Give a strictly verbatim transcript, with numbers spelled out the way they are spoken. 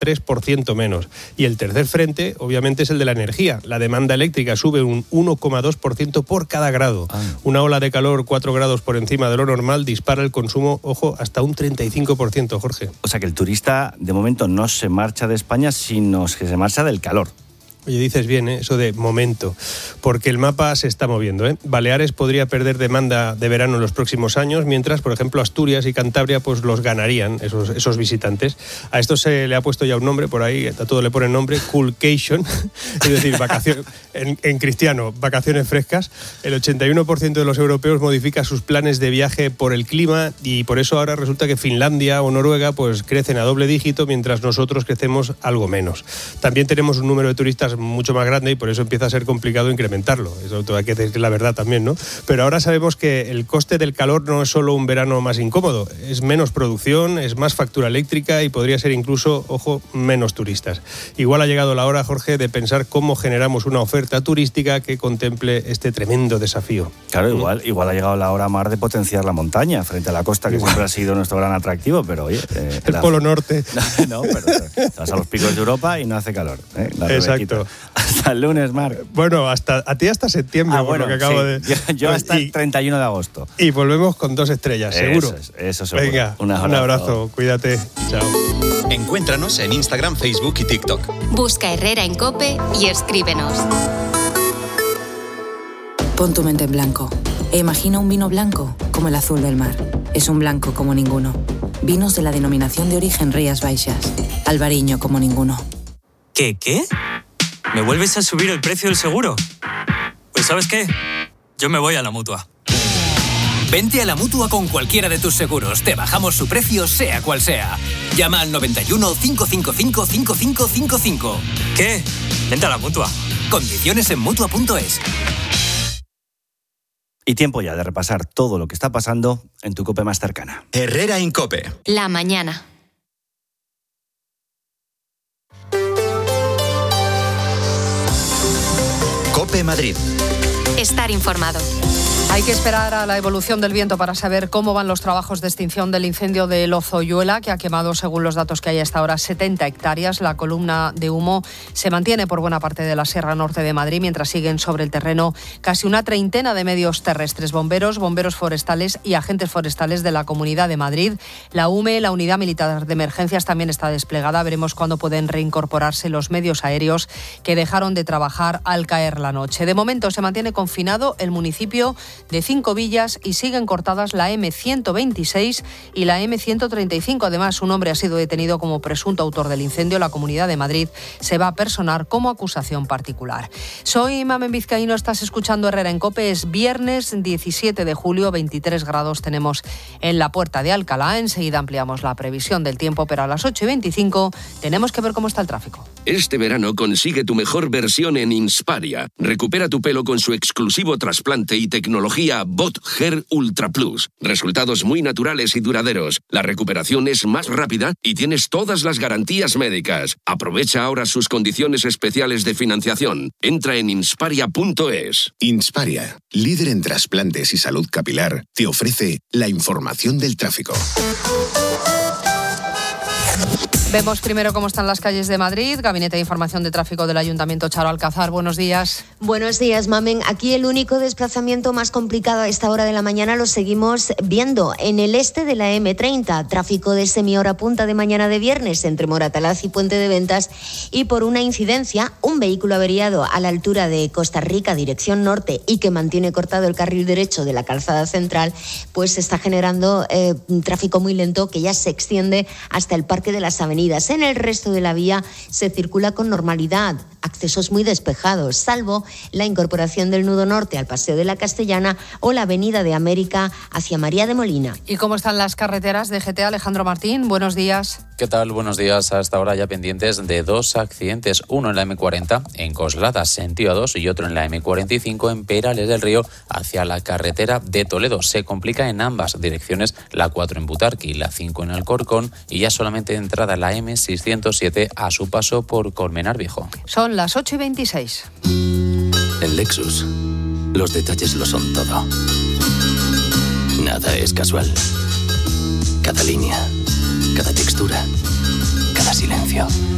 tres por ciento menos. Y el tercer frente, obviamente, es el de la energía. La demanda eléctrica sube un uno coma dos por ciento por cada grado. Ah. Una ola de calor cuatro grados por encima de lo normal dispara el consumo, ojo, hasta un treinta y cinco por ciento, Jorge. O sea que el turista, de momento, no se marcha de España, sino que se marcha del calor. Oye, dices bien, ¿eh? Eso de momento, porque el mapa se está moviendo, ¿eh? Baleares podría perder demanda de verano en los próximos años, mientras, por ejemplo, Asturias y Cantabria pues los ganarían esos, esos visitantes. A esto se le ha puesto ya un nombre, por ahí a todo le ponen nombre, Coolcation, es decir, vacaciones, en, en cristiano, vacaciones frescas. El ochenta y uno por ciento de los europeos modifica sus planes de viaje por el clima y por eso ahora resulta que Finlandia o Noruega pues crecen a doble dígito, mientras nosotros crecemos algo menos. También tenemos un número de turistas mucho más grande y por eso empieza a ser complicado incrementarlo. Eso hay que decir la verdad también, ¿no? Pero ahora sabemos que el coste del calor no es solo un verano más incómodo, es menos producción, es más factura eléctrica y podría ser incluso, ojo, menos turistas. Igual ha llegado la hora, Jorge, de pensar cómo generamos una oferta turística que contemple este tremendo desafío. Claro, igual, igual ha llegado la hora, Mar, de potenciar la montaña frente a la costa, que igual siempre ha sido nuestro gran atractivo, pero oye... Eh, el la... Polo Norte. No, pero te vas a los picos de Europa y no hace calor. ¿eh? Exacto. Hasta el lunes, Marc. Bueno, hasta a ti hasta septiembre, ah, bueno, por lo que acabo sí. de... Yo, yo hasta y, el treinta y uno de agosto. Y volvemos con dos estrellas, seguro. Eso, es, eso seguro. Venga, un abrazo. un abrazo, cuídate. Chao. Encuéntranos en Instagram, Facebook y TikTok. Busca Herrera en COPE y escríbenos. Pon tu mente en blanco e imagina un vino blanco como el azul del mar. Es un blanco como ninguno. Vinos de la denominación de origen Rías Baixas. Albariño como ninguno. ¿Qué, qué? ¿Me vuelves a subir el precio del seguro? Pues ¿sabes qué? Yo me voy a la Mutua. Vente a la Mutua con cualquiera de tus seguros. Te bajamos su precio, sea cual sea. Llama al noventa y uno, cinco cinco cinco, cinco cinco cinco cinco. ¿Qué? Vente a la Mutua. Condiciones en Mutua punto es. Y tiempo ya de repasar todo lo que está pasando en tu COPE más cercana. Herrera en COPE. La mañana. COPE Madrid. Estar informado. Hay que esperar a la evolución del viento para saber cómo van los trabajos de extinción del incendio de Lozoyuela, que ha quemado, según los datos que hay hasta ahora, setenta hectáreas. La columna de humo se mantiene por buena parte de la Sierra Norte de Madrid, mientras siguen sobre el terreno casi una treintena de medios terrestres, bomberos, bomberos forestales y agentes forestales de la Comunidad de Madrid. La U M E, la Unidad Militar de Emergencias, también está desplegada. Veremos cuándo pueden reincorporarse los medios aéreos que dejaron de trabajar al caer la noche. De momento se mantiene confinado el municipio de Cinco Villas y siguen cortadas la eme ciento veintiséis y la eme ciento treinta y cinco. Además, un hombre ha sido detenido como presunto autor del incendio. La Comunidad de Madrid se va a personar como acusación particular. Soy Mamen Vizcaíno, estás escuchando Herrera en COPE. Es viernes diecisiete de julio, veintitrés grados tenemos en la Puerta de Alcalá. Enseguida ampliamos la previsión del tiempo, pero a las ocho y veinticinco tenemos que ver cómo está el tráfico. Este verano consigue tu mejor versión en Insparia. Recupera tu pelo con su exclusivo trasplante y tecnología Bot Hair Ultra Plus. Resultados muy naturales y duraderos. La recuperación es más rápida y tienes todas las garantías médicas. Aprovecha ahora sus condiciones especiales de financiación. Entra en insparia punto es. Insparia, líder en trasplantes y salud capilar, te ofrece la información del tráfico. Vemos primero cómo están las calles de Madrid. Gabinete de Información de Tráfico del Ayuntamiento, Charo Alcázar. Buenos días. Buenos días, Mamen. Aquí el único desplazamiento más complicado a esta hora de la mañana lo seguimos viendo en el este de la eme treinta. Tráfico de semihora punta de mañana de viernes entre Moratalaz y Puente de Ventas. Y por una incidencia, un vehículo averiado a la altura de Costa Rica, dirección norte, y que mantiene cortado el carril derecho de la calzada central, pues se está generando eh, un tráfico muy lento que ya se extiende hasta el Parque de las Avenidas. En el resto de la vía se circula con normalidad, accesos muy despejados, salvo la incorporación del nudo norte al Paseo de la Castellana o la Avenida de América hacia María de Molina. ¿Y cómo están las carreteras de G T? Alejandro Martín, buenos días. ¿Qué tal? Buenos días. Hasta ahora ya pendientes de dos accidentes, uno en la eme cuarenta en Coslada, sentido A dos, y otro en la eme cuarenta y cinco en Perales del Río hacia la carretera de Toledo. Se complica en ambas direcciones, la cuatro en Butarque y la cinco en Alcorcón, y ya solamente de entrada la eme seiscientos siete a su paso por Colmenar Viejo. Son las ocho y veintiséis. En Lexus, los detalles lo son todo. Nada es casual. Cada línea, cada textura, cada silencio.